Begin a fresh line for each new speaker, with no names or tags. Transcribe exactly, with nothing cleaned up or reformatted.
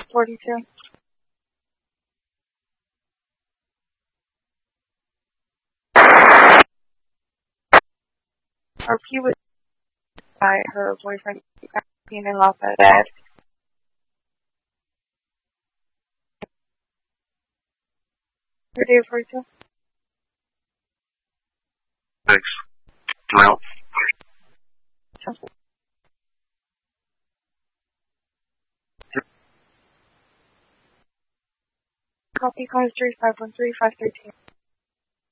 forty-two. Or he was by her boyfriend being in law for dad. Her day forty-two.
Thanks. Well.
Copy cars three five one three five thirteen.